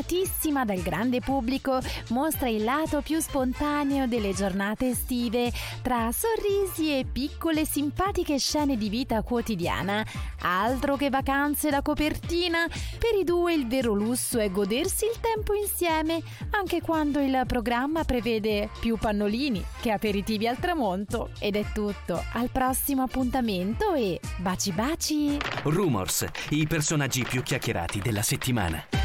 amatissima dal grande pubblico, mostra il lato più spontaneo delle giornate estive, tra sorrisi e piccole simpatiche scene di vita quotidiana. Altro che vacanze da copertina, per i due il vero lusso è godersi il tempo insieme, anche quando il programma prevede più pannolini che aperitivi al tramonto. Ed è tutto, al prossimo appuntamento e baci baci! Rumors, i personaggi più chiacchierati della settimana.